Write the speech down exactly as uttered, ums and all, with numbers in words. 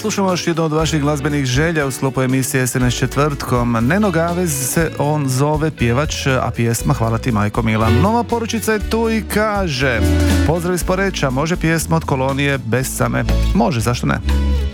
slušamo još jednu od vaših glazbenih želja u sklopu emisije es em es četvrtkom. Neno Gavez se on zove, pjevač, a pjesma Hvala ti majko mila. Nova poručica je tu i kaže: pozdrav iz Poreča, može pjesma od Kolonije Bez same? Može, zašto ne?